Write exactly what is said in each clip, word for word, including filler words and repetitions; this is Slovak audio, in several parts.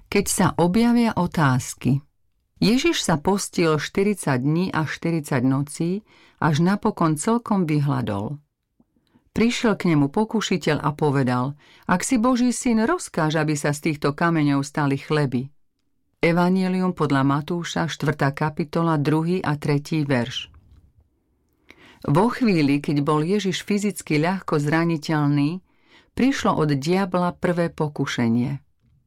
Keď sa objavia otázky. Ježiš sa postil štyridsať dní a štyridsať nocí, až napokon celkom vyhladol. Prišiel k nemu pokušiteľ a povedal: Ak si Boží syn, rozkáž, aby sa z týchto kameňov stali chleby. Evanjelium podľa Matúša, štvrtá kapitola, druhý a tretí verš. Vo chvíli, keď bol Ježiš fyzicky ľahko zraniteľný, prišlo od diabla prvé pokušenie.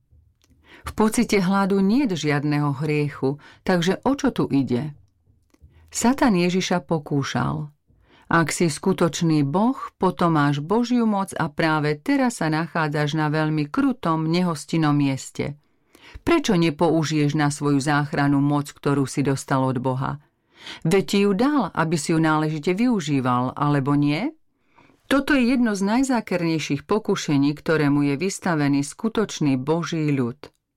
V pocite hladu niet žiadneho hriechu, takže o čo tu ide? Satan Ježiša pokúšal. Ak si skutočný Boh, potom máš Božiu moc a práve teraz sa nachádzaš na veľmi krutom, nehostinnom mieste. Prečo nepoužiješ na svoju záchranu moc, ktorú si dostal od Boha? Veď ti ju dal, aby si ju náležite využíval, alebo nie? Toto je jedno z najzákernejších pokušení, ktorému je vystavený skutočný Boží ľud.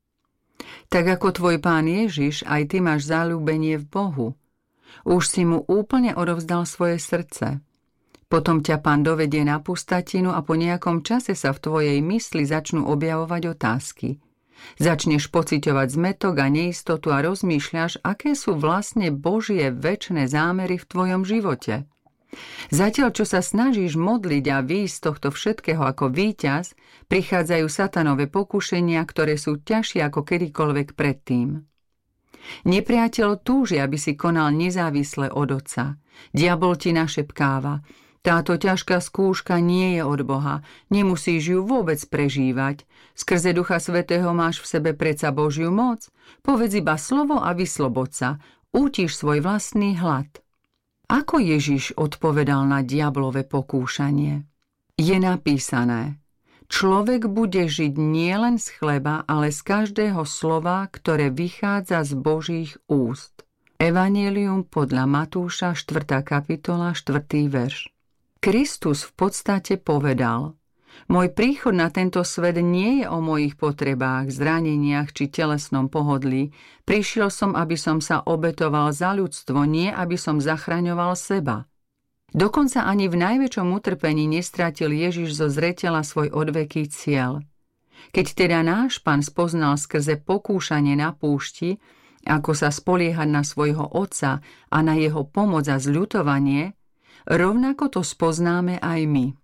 Tak ako tvoj Pán Ježiš, aj ty máš zaľúbenie v Bohu. Už si mu úplne odovzdal svoje srdce. Potom ťa Pán dovedie na pustatinu a po nejakom čase sa v tvojej mysli začnú objavovať otázky. Začneš pociťovať zmätok a neistotu a rozmýšľaš, aké sú vlastne Božie večné zámery v tvojom živote. Zatiaľ, čo sa snažíš modliť a výjsť z tohto všetkého ako víťaz, prichádzajú satanové pokušenia, ktoré sú ťažšie ako kedykoľvek predtým. Nepriateľ túži, aby si konal nezávisle od Otca. Diabol ti našepkáva: táto ťažká skúška nie je od Boha, nemusíš ju vôbec prežívať. Skrze Ducha Svätého máš v sebe predsa Božiu moc. Povedz iba slovo a vyslobod sa. Útiš svoj vlastný hlad. Ako Ježiš odpovedal na diablové pokúšanie? Je napísané: Človek bude žiť nielen z chleba, ale z každého slova, ktoré vychádza z Božích úst. Evanjelium podľa Matúša, štvrtá kapitola, štvrtý verš. Kristus v podstate povedal: Môj príchod na tento svet nie je o mojich potrebách, zraneniach či telesnom pohodlí. Prišiel som, aby som sa obetoval za ľudstvo, nie aby som zachraňoval seba. Dokonca ani v najväčšom utrpení nestratil Ježiš zo zreteľa svoj odveký cieľ. Keď teda náš Pán spoznal skrze pokúšanie na púšti, ako sa spoliehať na svojho Otca a na jeho pomoc a zľutovanie, rovnako to spoznáme aj my.